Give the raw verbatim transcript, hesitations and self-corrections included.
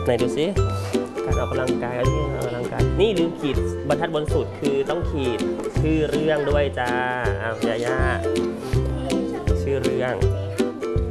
ไหนดูซิการออกกำลังกายเอาที่ออกกำลังกายนี่ลืมขีดบรรทัดบนสุดคือต้องขีดชื่อเรื่องด้วยจ้าอ้าวยาย่าชื่อเรื่อง